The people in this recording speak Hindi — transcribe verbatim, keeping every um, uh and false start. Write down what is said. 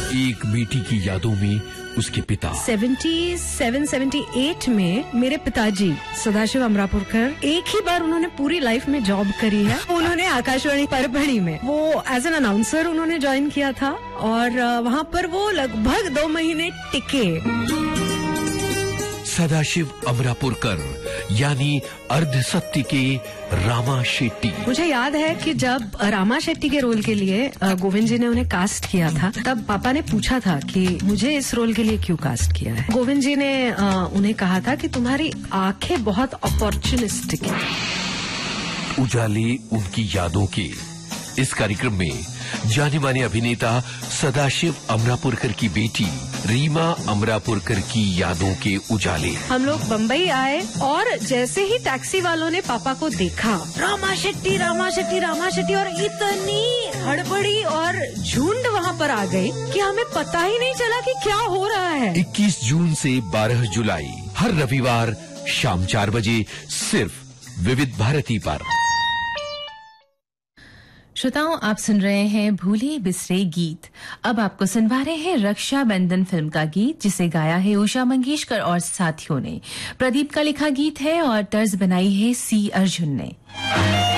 एक बेटी की यादों में उसके पिता। सतहत्तर, अठहत्तर में मेरे पिताजी सदाशिव अमरापुरकर एक ही बार उन्होंने पूरी लाइफ में जॉब करी है। उन्होंने आकाशवाणी परभणी में वो एज एन अनाउंसर उन्होंने ज्वाइन किया था और वहाँ पर वो लगभग दो महीने टिके। सदाशिव अमरापुरकर यानी अर्ध सत्य के रामा शेट्टी। मुझे याद है कि जब रामा शेट्टी के रोल के लिए गोविंद जी ने उन्हें कास्ट किया था, तब पापा ने पूछा था कि मुझे इस रोल के लिए क्यों कास्ट किया है। गोविंद जी ने उन्हें कहा था कि तुम्हारी आंखें बहुत अपॉर्चुनिस्टिक हैं। उजाले उनकी यादों के इस कार्यक्रम में जाने माने अभिनेता सदाशिव अमरापुरकर की बेटी रीमा अमरापुरकर की यादों के उजाले। हम लोग बम्बई आए और जैसे ही टैक्सी वालों ने पापा को देखा, रामा शेट्टी रामा शेट्टी रामा शेट्टी, और इतनी हड़बड़ी और झुंड वहाँ पर आ गई कि हमें पता ही नहीं चला कि क्या हो रहा है। इक्कीस जून से बारह जुलाई हर रविवार शाम चार बजे सिर्फ विविध भारती पर। श्रोताओं, आप सुन रहे हैं भूले बिसरे गीत। अब आपको सुनवा रहे हैं रक्षाबंधन फिल्म का गीत, जिसे गाया है उषा मंगेशकर और साथियों ने। प्रदीप का लिखा गीत है और तर्ज बनाई है सी अर्जुन ने।